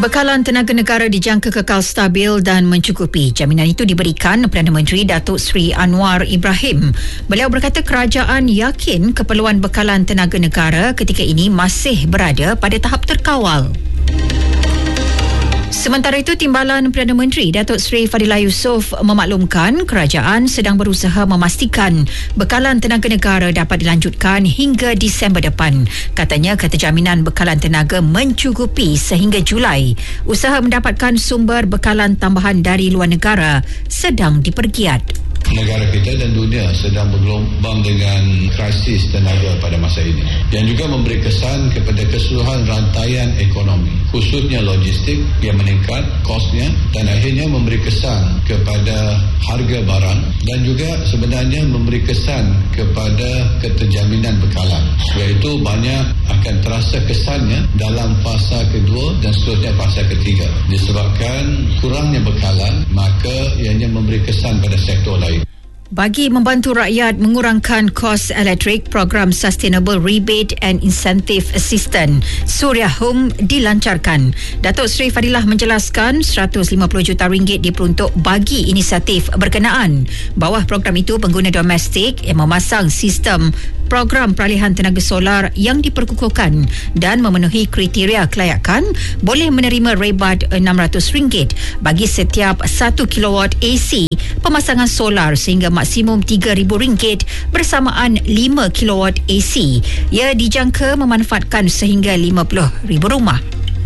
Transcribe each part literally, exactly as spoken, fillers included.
Bekalan tenaga negara dijangka kekal stabil dan mencukupi. Jaminan itu diberikan Perdana Menteri Datuk Seri Anwar Ibrahim. Beliau berkata kerajaan yakin keperluan bekalan tenaga negara ketika ini masih berada pada tahap terkawal. Sementara itu, Timbalan Perdana Menteri Datuk Seri Fadilah Yusof memaklumkan kerajaan sedang berusaha memastikan bekalan tenaga negara dapat dilanjutkan hingga Disember depan. Katanya keterjaminan bekalan tenaga mencukupi sehingga Julai. Usaha mendapatkan sumber bekalan tambahan dari luar negara sedang dipergiat. Negara kita dan dunia sedang bergelombang dengan krisis tenaga pada masa ini yang juga memberi kesan kepada keseluruhan rantaian ekonomi, khususnya logistik yang meningkat kosnya dan akhirnya memberi kesan kepada harga barang dan juga sebenarnya memberi kesan kepada keterjaminan bekalan, iaitu banyak akan terasa kesannya dalam fasa kedua dan seterusnya fasa ketiga. Disebabkan kurangnya bekalan, maka ianya memberi kesan pada sektor lain. Bagi membantu rakyat mengurangkan kos elektrik, program Sustainable Rebate and Incentive Assistance Suria Home dilancarkan. Datuk Seri Fadilah menjelaskan seratus lima puluh juta ringgit diperuntuk bagi inisiatif berkenaan. Bawah program itu, pengguna domestik yang memasang sistem program peralihan tenaga solar yang diperkukuhkan dan memenuhi kriteria kelayakan boleh menerima rebat enam ratus ringgit bagi setiap satu kilowatt A C pemasangan solar sehingga maksimum tiga ribu ringgit bersamaan lima kilowatt A C. Ia dijangka memanfaatkan sehingga lima puluh ribu rumah.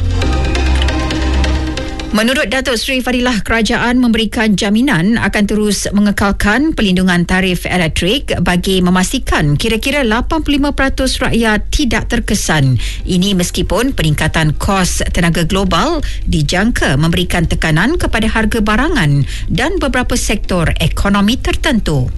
Menurut Datuk Seri Fadilah, kerajaan memberikan jaminan akan terus mengekalkan pelindungan tarif elektrik bagi memastikan kira-kira lapan puluh lima peratus rakyat tidak terkesan. Ini meskipun peningkatan kos tenaga global dijangka memberikan tekanan kepada harga barangan dan beberapa sektor ekonomi tertentu.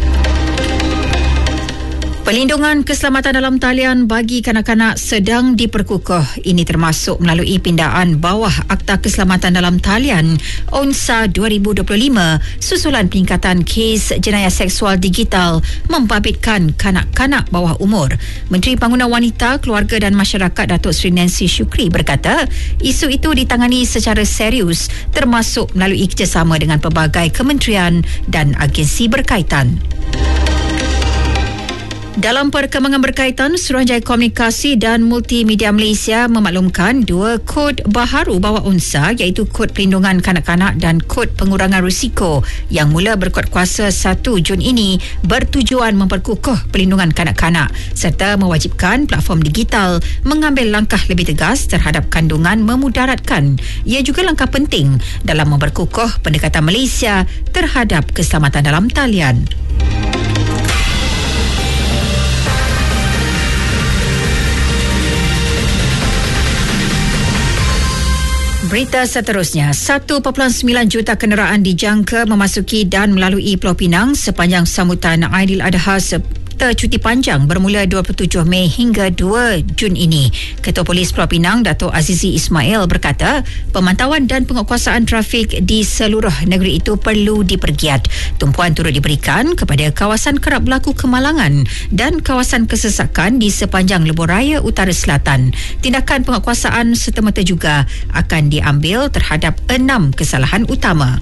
Pelindungan keselamatan dalam talian bagi kanak-kanak sedang diperkukuh. Ini termasuk melalui pindaan bawah Akta Keselamatan dalam Talian O N S A dua ribu dua puluh lima susulan peningkatan kes jenayah seksual digital membabitkan kanak-kanak bawah umur. Menteri Pembangunan Wanita, Keluarga dan Masyarakat Datuk Seri Nancy Shukri berkata isu itu ditangani secara serius termasuk melalui kerjasama dengan pelbagai kementerian dan agensi berkaitan. Dalam perkembangan berkaitan, Suruhanjaya Komunikasi dan Multimedia Malaysia memaklumkan dua kod baharu bawah O N S A iaitu Kod Perlindungan Kanak-Kanak dan Kod Pengurangan Risiko yang mula berkuat kuasa satu Jun ini bertujuan memperkukuh pelindungan kanak-kanak serta mewajibkan platform digital mengambil langkah lebih tegas terhadap kandungan memudaratkan. Ia juga langkah penting dalam memperkukuh pendekatan Malaysia terhadap keselamatan dalam talian. Berita seterusnya, satu perpuluhan sembilan juta kenderaan dijangka memasuki dan melalui Pulau Pinang sepanjang sambutan Aidiladha serta cuti panjang bermula dua puluh tujuh Mei hingga dua Jun ini. Ketua Polis Pulau Pinang, Datuk Azizi Ismail berkata, pemantauan dan penguatkuasaan trafik di seluruh negeri itu perlu dipergiat. Tumpuan turut diberikan kepada kawasan kerap berlaku kemalangan dan kawasan kesesakan di sepanjang lebuh raya utara selatan. Tindakan penguatkuasaan serta-merta juga akan diambil terhadap enam kesalahan utama.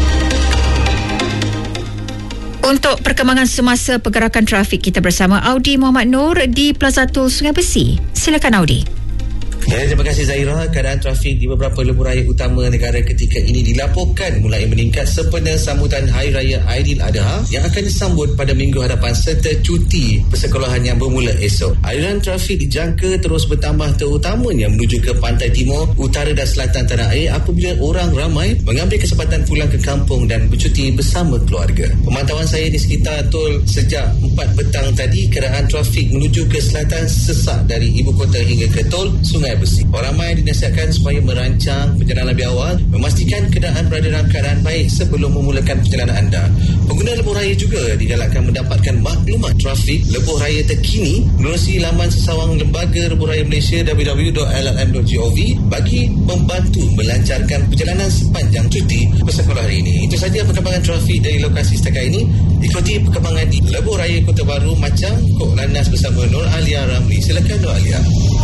Untuk perkembangan semasa pergerakan trafik, kita bersama Audi Muhammad Nur di Plaza Tol Sungai Besi. Silakan Audi. Ya, terima kasih Zahira. Keadaan trafik di beberapa lebuh raya utama negara ketika ini dilaporkan mulai meningkat sempena sambutan Hari Raya Aidiladha yang akan disambut pada minggu hadapan serta cuti persekolahan yang bermula esok. Aliran trafik dijangka terus bertambah terutamanya menuju ke pantai timur, utara dan selatan tanah air apabila orang ramai mengambil kesempatan pulang ke kampung dan bercuti bersama keluarga. Pemantauan saya di sekitar tol sejak empat petang tadi, kenderaan trafik menuju ke selatan sesak dari ibu kota hingga ke tol Sungai Besi. Orang ramai dinasihatkan supaya merancang perjalanan lebih awal, memastikan kenderaan berada dalam keadaan baik sebelum memulakan perjalanan anda. Pengguna lebuh raya juga digalakkan mendapatkan maklumat trafik lebuh raya terkini melalui laman sesawang Lembaga Lebuh Raya Malaysia w w w dot l l m dot gov bagi membantu melancarkan perjalanan sepanjang cuti bersekolah hari ini. Itu sahaja perkembangan trafik dari lokasi setakat ini. Ikuti perkembangan di lebuh raya Kota Baru, Macang, Kok Landas bersama Nur Alia Ramli. Silakan Nur Alia.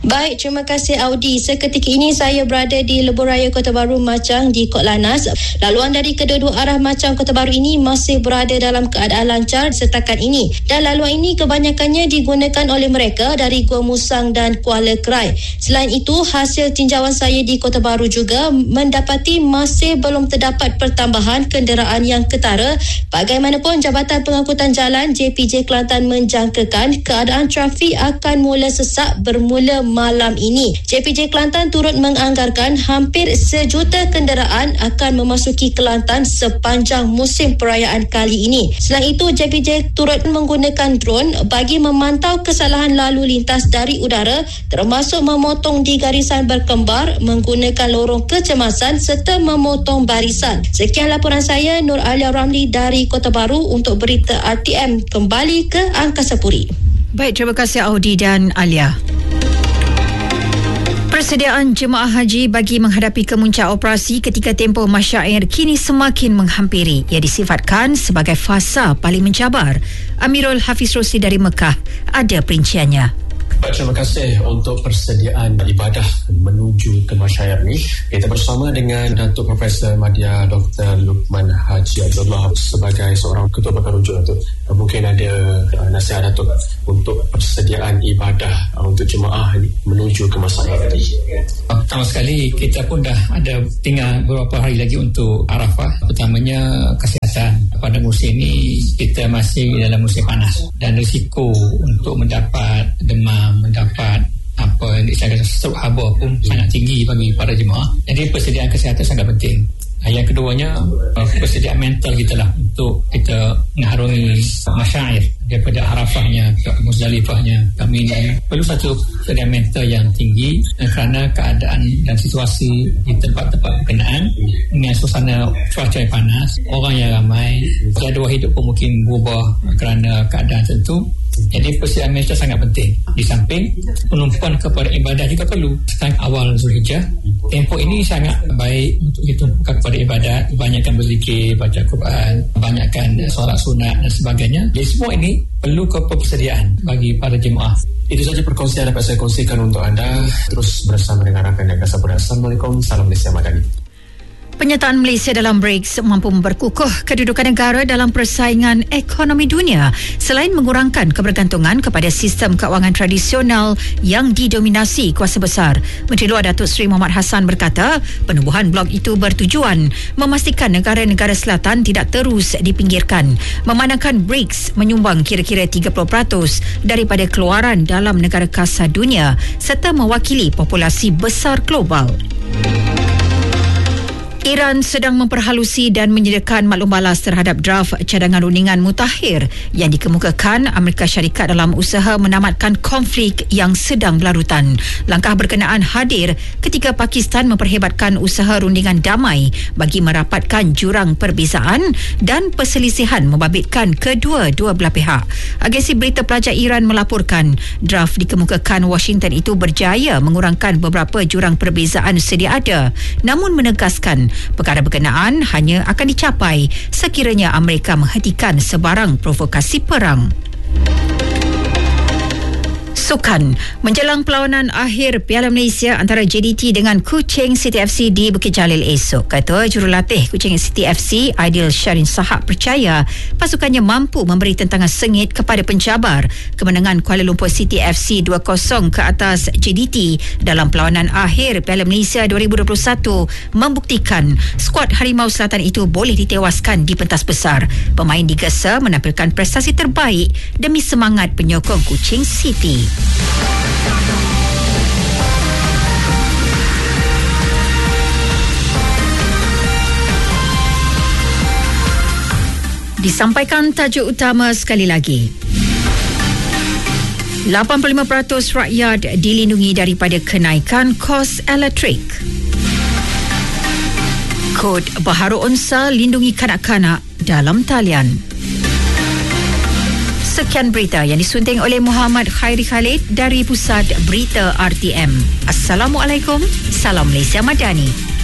Baik, terima kasih Audi. Seketika ini saya berada di Lebuh Raya Kota Baru Machang di Kot Lanaz. Laluan dari kedua-dua arah Machang Kota Baru ini masih berada dalam keadaan lancar setakat ini. Dan laluan ini kebanyakannya digunakan oleh mereka dari Gua Musang dan Kuala Krai. Selain itu, hasil tinjauan saya di Kota Baru juga mendapati masih belum terdapat pertambahan kenderaan yang ketara. Bagaimanapun, Jabatan Pengangkutan Jalan J P J Kelantan menjangkakan keadaan trafik akan mula sesak bermula malam ini. J P J Kelantan turut menganggarkan hampir sejuta kenderaan akan memasuki Kelantan sepanjang musim perayaan kali ini. Selain itu, J P J turut menggunakan drone bagi memantau kesalahan lalu lintas dari udara, termasuk memotong di garisan berkembar, menggunakan lorong kecemasan serta memotong barisan. Sekian laporan saya, Nur Alia Ramli dari Kota Baru untuk berita R T M. Kembali ke Angkasa Puri. Baik, terima kasih Audi dan Alia. Persediaan jemaah haji bagi menghadapi kemuncak operasi ketika tempoh masyair kini semakin menghampiri. Ia disifatkan sebagai fasa paling mencabar. Amirul Hafiz Rosli dari Mekah ada perinciannya. Terima kasih untuk persediaan ibadah menuju ke masyair ni. Kita bersama dengan Datuk Profesor Madya Doktor Luqman Haji Abdullah sebagai seorang ketua bakal rujuk. Datuk, mungkin ada nasihat Datuk untuk persediaan ibadah untuk jemaah ni menuju ke masyair tadi. Pertama sekali, kita pun dah ada tinggal beberapa hari lagi untuk Arafah. Pertamanya kesihatan. Pada musim ini kita masih dalam musim panas dan risiko untuk mendapat demam, mendapat apa yang dikatakan stroke haba pun sangat tinggi bagi para jemaah. Jadi persediaan kesihatan sangat penting. Yang keduanya, persediaan mental kita lah untuk kita mengharungi masyair daripada Arafahnya ke Muzdalifahnya. Kami ini perlu satu persediaan mental yang tinggi kerana keadaan dan situasi di tempat-tempat berkenaan dengan suasana cuaca yang panas, orang yang ramai, jadual hidup pun mungkin berubah kerana keadaan tertentu. Jadi persediaan mental sangat penting. Di samping penumpuan kepada ibadah juga perlu. Sekarang awal Zulhijjah, tempoh ini sangat baik untuk ditumpukan kepada ibadat, banyakkan berzikir, baca Quran, banyakkan solat sunat dan sebagainya. Jadi semua ini perlu kepersediaan bagi para jemaah. Itu saja perkongsian dapat saya kongsikan untuk anda. Terus bersama dengan rakan yang kasar. Assalamualaikum, salam Malaysia Madani. Penyertaan Malaysia dalam B R I C S mampu memperkukuh kedudukan negara dalam persaingan ekonomi dunia selain mengurangkan kebergantungan kepada sistem kewangan tradisional yang didominasi kuasa besar. Menteri Luar Datuk Seri Muhammad Hassan berkata, penubuhan blok itu bertujuan memastikan negara-negara selatan tidak terus dipinggirkan, memandangkan B R I C S menyumbang kira-kira tiga puluh peratus daripada keluaran dalam negara kasa dunia serta mewakili populasi besar global. Iran sedang memperhalusi dan menyediakan maklum balas terhadap draft cadangan rundingan mutakhir yang dikemukakan Amerika Syarikat dalam usaha menamatkan konflik yang sedang berlarutan. Langkah berkenaan hadir ketika Pakistan memperhebatkan usaha rundingan damai bagi merapatkan jurang perbezaan dan perselisihan membabitkan kedua-dua belah pihak. Agensi berita pelajar Iran melaporkan draft dikemukakan Washington itu berjaya mengurangkan beberapa jurang perbezaan sedia ada, namun menegaskan perkara berkenaan hanya akan dicapai sekiranya Amerika menghentikan sebarang provokasi perang. Sukan. Menjelang perlawanan akhir Piala Malaysia antara J D T dengan Kuching City F C di Bukit Jalil esok, Ketua Jurulatih Kuching City F C Aidil Syarin Sahak percaya pasukannya mampu memberi tentangan sengit kepada pencabar. Kemenangan Kuala Lumpur City F C dua kosong ke atas J D T dalam perlawanan akhir Piala Malaysia dua ribu dua puluh satu membuktikan skuad Harimau Selatan itu boleh ditewaskan di pentas besar. Pemain digesa menampilkan prestasi terbaik demi semangat penyokong Kuching City. Disampaikan tajuk utama sekali lagi. lapan puluh lima peratus rakyat dilindungi daripada kenaikan kos elektrik. Kod Baharu Unsa lindungi kanak-kanak dalam talian. Sekian berita yang disunting oleh Muhammad Khairi Khalid dari Pusat Berita R T M. Assalamualaikum, salam Malaysia Madani.